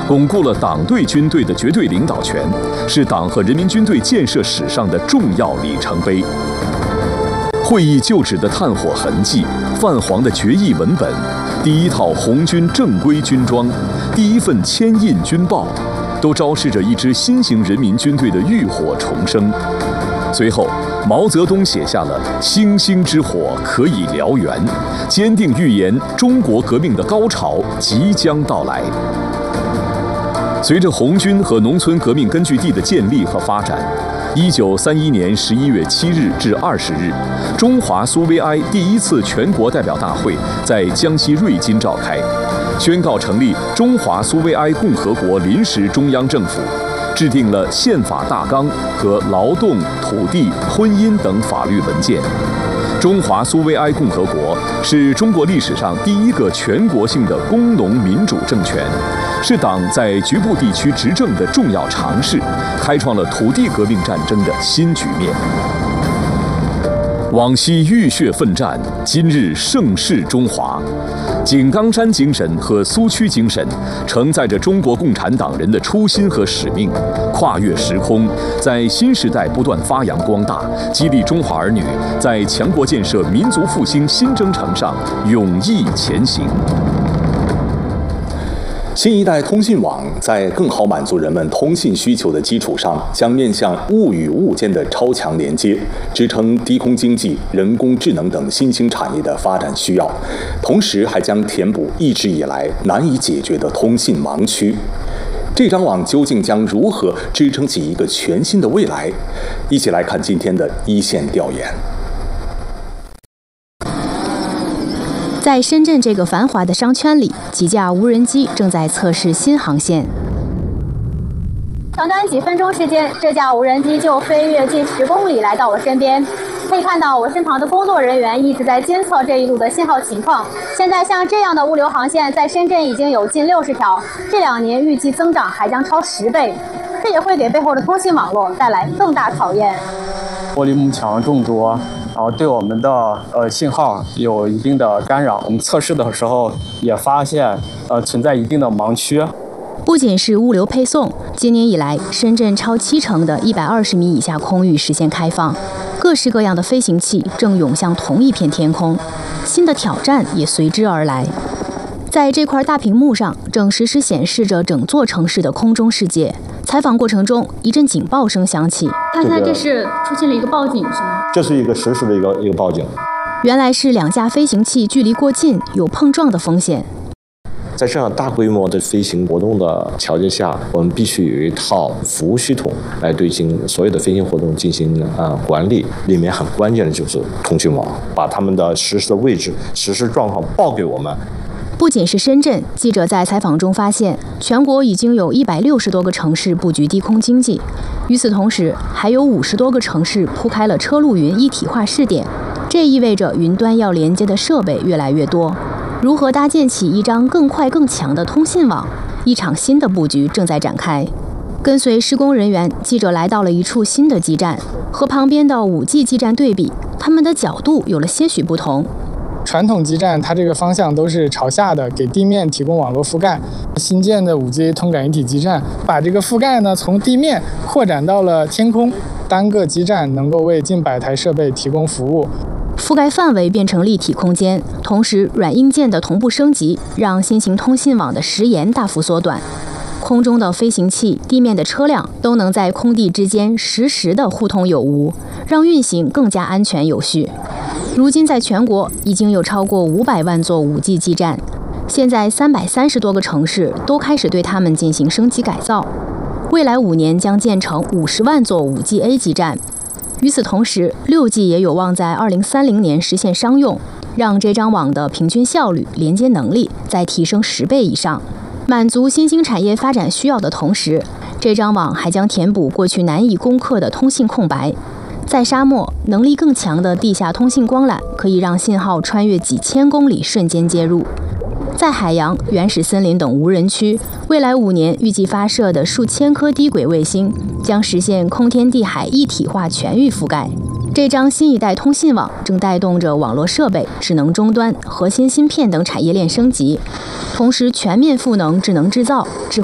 巩固了党对军队的绝对领导权，是党和人民军队建设史上的重要里程碑。会议旧址的炭火痕迹、泛黄的决议文本、第一套红军正规军装、第一份签印军报，都昭示着一支新型人民军队的浴火重生。随后，毛泽东写下了“星星之火可以燎原”，坚定预言中国革命的高潮即将到来。随着红军和农村革命根据地的建立和发展，1931年11月7日至20日，中华苏维埃第一次全国代表大会在江西瑞金召开，宣告成立中华苏维埃共和国临时中央政府，制定了宪法大纲和劳动、土地、婚姻等法律文件。中华苏维埃共和国是中国历史上第一个全国性的工农民主政权，是党在局部地区执政的重要尝试，开创了土地革命战争的新局面。往昔浴血奋战，今日盛世中华。井冈山精神和苏区精神承载着中国共产党人的初心和使命，跨越时空，在新时代不断发扬光大，激励中华儿女在强国建设、民族复兴新征程上勇毅前行。 新一代通信网在更好满足人们通信需求的基础上，将面向物与物间的超强连接，支撑低空经济、人工智能等新兴产业的发展需要，同时还将填补一直以来难以解决的通信盲区。这张网究竟将如何支撑起一个全新的未来？一起来看今天的一线调研。 在深圳这个繁华的商圈里，几架无人机正在测试新航线。 短短几分钟时间，这架无人机就飞越近10公里来到我身边。可以看到我身旁的工作人员一直在监测这一路的信号情况。现在像这样的物流航线在深圳已经有近60条，这2年预计增长还将超10倍。这也会给背后的通信网络带来更大考验。 玻璃幕墙众多，然后对我们的信号有一定的干扰。我们测试的时候也发现存在一定的盲区。 不仅是物流配送，今年以来，深圳超70%的120米以下空域实现开放，各式各样的飞行器正涌向同一片天空，新的挑战也随之而来。在这块大屏幕上，正实时显示着整座城市的空中世界。采访过程中，一阵警报声响起。 看来这是出现了一个报警，是吗？ 这是一个实时的一个报警。 原来是2架飞行器距离过近，有碰撞的风险。 在这样大规模的飞行活动的条件下，我们必须有一套服务系统来对所有的飞行活动进行管理。里面很关键的就是通讯网，把他们的实时的位置、实时状况报给我们。 不仅是深圳，记者在采访中发现，全国已经有160多个城市布局低空经济。与此同时，还有50多个城市铺开了车路云一体化试点。这意味着云端要连接的设备越来越多。如何搭建起一张更快更强的通信网？一场新的布局正在展开。跟随施工人员，记者来到了一处新的基站，和旁边的5G 基站对比，它们的角度有了些许不同。 传统基站它这个方向都是朝下的，给地面提供网络覆盖。新建的5G 通感一体基站把这个覆盖呢从地面扩展到了天空，单个基站能够为近100台设备提供服务。 覆盖范围变成立体空间，同时软硬件的同步升级，让新型通信网的时延大幅缩短。空中的飞行器、地面的车辆都能在空地之间实时的互通有无，让运行更加安全有序。如今在全国已经有超过500万座5G 基站，现在330多个城市都开始对它们进行升级改造。未来5年将建成50万座5G-A 基站。与此同时，6G 也有望在2030年实现商用，让这张网的平均效率、连接能力再提升10倍以上。满足新兴产业发展需要的同时，这张网还将填补过去难以攻克的通信空白。在沙漠，能力更强的地下通信光缆可以让信号穿越几千公里瞬间接入。在海洋、原始森林等无人区，未来5年预计发射的数千颗低轨卫星将实现空天地海一体化全域覆盖。这张新一代通信网正带动着网络设备、智能终端、核心芯片等产业链升级，同时全面赋能智能制造、智